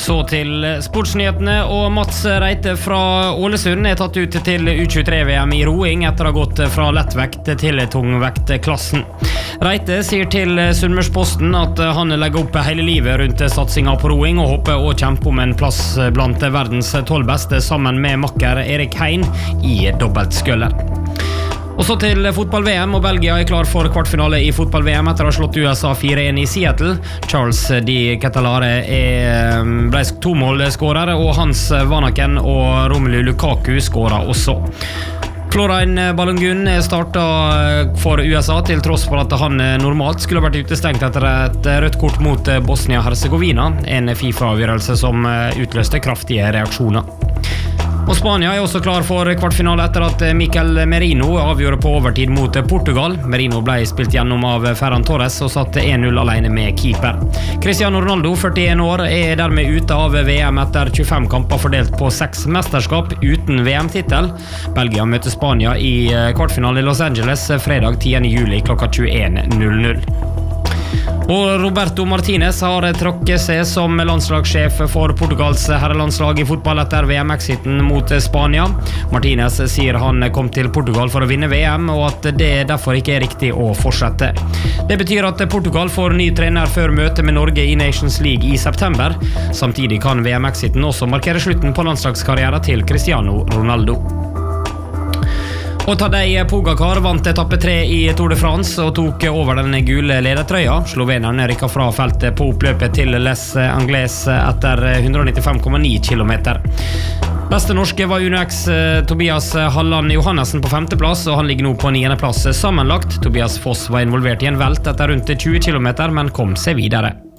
Så til sportsnyhetene, og Mats Reite fra Ålesund tatt ut til U23-VM i roing etter å ha gått fra lettvekt til tungvektklassen. Reite sier til Sunnmørsposten at han legger opp hele livet rundt satsingen på roing og håper å kjempe om en plass blant verdens 12 beste sammen med makker Erik Hein i dobbeltskøller. Og så til fotball-VM, og Belgia klar for kvartfinale i fotball-VM etter å ha slått USA 4-1 i Seattle. Charles Di Ketelare ble 2 målskårere, og Hans Vanaken og Romelu Lukaku skåret også. Florin Balogun startet for USA til tross for at han normalt skulle vært utestengt etter et rødt kort mot Bosnia-Herzegovina, en FIFA-avgjørelse som utløste kraftige reaksjoner. Og Spania også klar for kvartfinale etter at Mikel Merino avgjorde på overtid mot Portugal. Merino ble spilt gjennom av Ferran Torres og satte 1-0 alene med keeper. Cristiano Ronaldo, 41 år, dermed ute av VM etter 25 kamper fordelt på 6 mesterskap uten VM-titel. Belgia møter Spania i kvartfinale i Los Angeles fredag 10. juli klokka 21:00. Og Roberto Martinez har tråkket seg som landslagssjef for Portugals herrelandslag i fotball etter VM-exiten mot Spania. Martinez sier han kom til Portugal for å vinne VM, og at det derfor ikke er riktig å fortsette. Det betyr at Portugal får ny trener før møtet med Norge i Nations League i september. Samtidig kan VM-exiten også markere slutten på landslagskarrieren til Cristiano Ronaldo. Og Tadej Pogacar vant etappe 3 i Tour de France og tok over den gule ledertrøya. Sloveneren rykket fra feltet på oppløpet til Les Anglais etter 195,9 kilometer. Beste norske var UNOX Tobias Halland Johannesen på 5. plass, og han ligger nå på 9. plass sammenlagt. Tobias Foss var involvert i en velt etter rundt 20 kilometer, men kom seg videre.